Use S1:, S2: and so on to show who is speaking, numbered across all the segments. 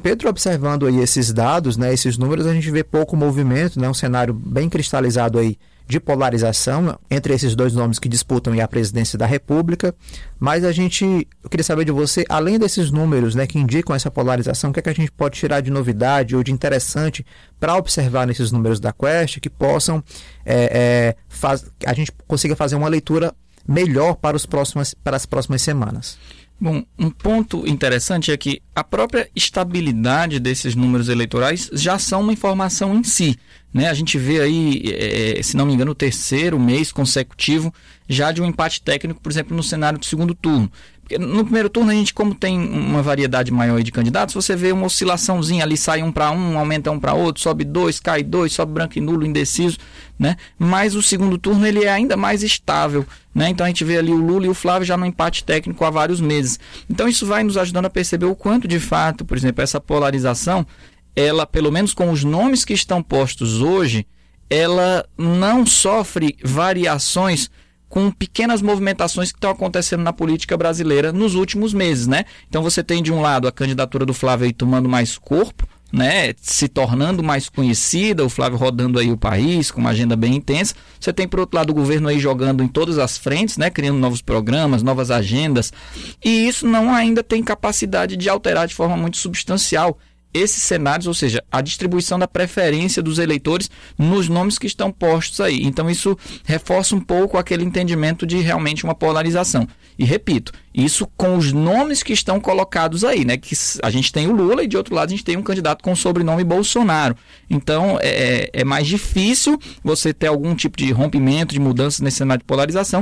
S1: Pedro, observando aí esses dados, né, esses números, a gente vê pouco movimento, né, um cenário bem cristalizado aí de polarização entre esses dois nomes que disputam aí a presidência da República, mas eu queria saber de você, além desses números, né, que indicam essa polarização, o que é que a gente pode tirar de novidade ou de interessante para observar nesses números da Quest que possam, a gente consiga fazer uma leitura melhor para as próximas semanas?
S2: Bom, um ponto interessante é que a própria estabilidade desses números eleitorais já são uma informação em si, né? A gente vê aí, se não me engano, o terceiro mês consecutivo já de um empate técnico, por exemplo, no cenário do segundo turno. Porque no primeiro turno, a gente, como tem uma variedade maior de candidatos, você vê uma oscilaçãozinha ali, sai um para um, aumenta um para outro, sobe dois, cai dois, sobe branco e nulo, indeciso, né? Mas o segundo turno ele é ainda mais estável, né? Então a gente vê ali o Lula e o Flávio já no empate técnico há vários meses. Então isso vai nos ajudando a perceber o quanto de fato, por exemplo, essa polarização, ela, pelo menos com os nomes que estão postos hoje, ela não sofre variações com pequenas movimentações que estão acontecendo na política brasileira nos últimos meses, né? Então você tem de um lado a candidatura do Flávio aí tomando mais corpo, né, se tornando mais conhecida, o Flávio rodando aí o país com uma agenda bem intensa. Você tem, por outro lado, o governo aí jogando em todas as frentes, né, criando novos programas, novas agendas, e isso não ainda tem capacidade de alterar de forma muito substancial esses cenários, ou seja, a distribuição da preferência dos eleitores nos nomes que estão postos aí. Então isso reforça um pouco aquele entendimento de realmente uma polarização. E repito, isso com os nomes que estão colocados aí, né? Que a gente tem o Lula e de outro lado a gente tem um candidato com o sobrenome Bolsonaro. Então é mais difícil você ter algum tipo de rompimento, de mudança nesse cenário de polarização,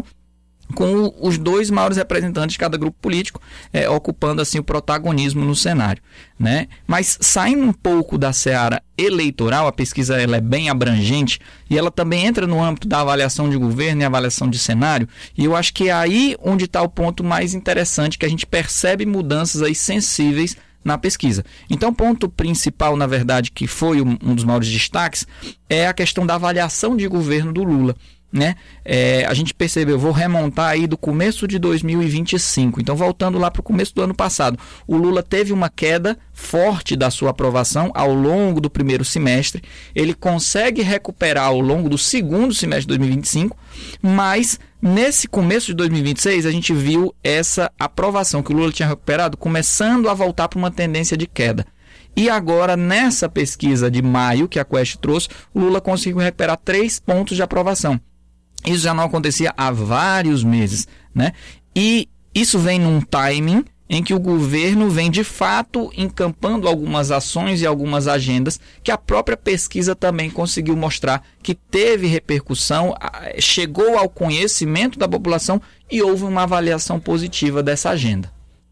S2: com os dois maiores representantes de cada grupo político ocupando assim o protagonismo no cenário, né? Mas saindo um pouco da seara eleitoral, a pesquisa ela é bem abrangente e ela também entra no âmbito da avaliação de governo e avaliação de cenário, e eu acho que é aí onde está o ponto mais interessante, que a gente percebe mudanças aí sensíveis na pesquisa. Então o ponto principal, na verdade, que foi um dos maiores destaques, é a questão da avaliação de governo do Lula, né? A gente percebeu, vou remontar aí do começo de 2025, então voltando lá para o começo do ano passado, o Lula teve uma queda forte da sua aprovação ao longo do primeiro semestre, ele consegue recuperar ao longo do segundo semestre de 2025, mas nesse começo de 2026 a gente viu essa aprovação que o Lula tinha recuperado começando a voltar para uma tendência de queda. E agora, nessa pesquisa de maio que a Quest trouxe, o Lula conseguiu recuperar 3 pontos de aprovação. Isso já não acontecia há vários meses, né? E isso vem num timing em que o governo vem de fato encampando algumas ações e algumas agendas que a própria pesquisa também conseguiu mostrar que teve repercussão, chegou ao conhecimento da população e houve uma avaliação positiva dessa agenda.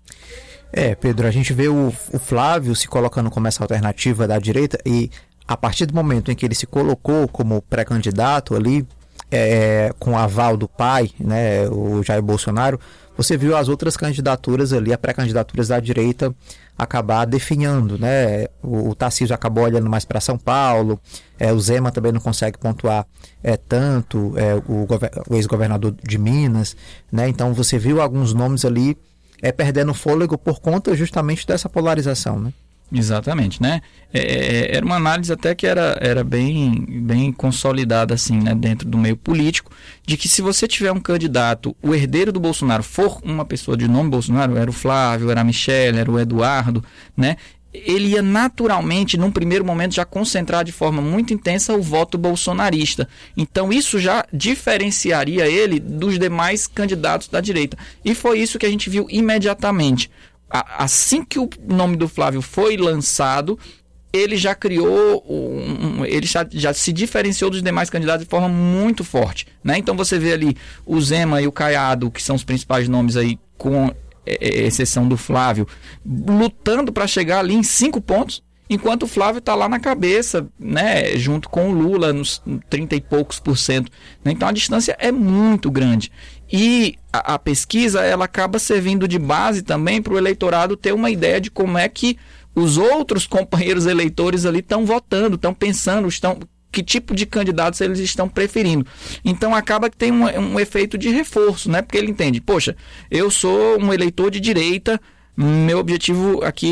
S1: Pedro, a gente vê o Flávio se colocando como essa alternativa da direita, e a partir do momento em que ele se colocou como pré-candidato ali, com o aval do pai, né, o Jair Bolsonaro, você viu as outras candidaturas ali, as pré-candidaturas da direita acabar definhando, né? O Tarcísio acabou olhando mais para São Paulo, o Zema também não consegue pontuar tanto, o ex-governador de Minas, né? Então você viu alguns nomes ali perdendo fôlego por conta justamente dessa polarização, né?
S2: Exatamente, né? Era uma análise até que era bem consolidada assim, né, dentro do meio político, de que se você tiver um candidato, o herdeiro do Bolsonaro for uma pessoa de nome Bolsonaro, era o Flávio, era a Michelle, era o Eduardo, né? Ele ia naturalmente, num primeiro momento, já concentrar de forma muito intensa o voto bolsonarista. Então isso já diferenciaria ele dos demais candidatos da direita. E foi isso que a gente viu imediatamente. Assim que o nome do Flávio foi lançado, ele já criou, ele já se diferenciou dos demais candidatos de forma muito forte, né? Então você vê ali o Zema e o Caiado, que são os principais nomes aí, com exceção do Flávio, lutando para chegar ali em 5 pontos, enquanto o Flávio está lá na cabeça, né, junto com o Lula, nos 30 e poucos %. Então a distância é muito grande. E a pesquisa ela acaba servindo de base também para o eleitorado ter uma ideia de como é que os outros companheiros eleitores ali estão votando, estão pensando, que tipo de candidatos eles estão preferindo. Então acaba que tem um efeito de reforço, né? Porque ele entende, poxa, eu sou um eleitor de direita, meu objetivo aqui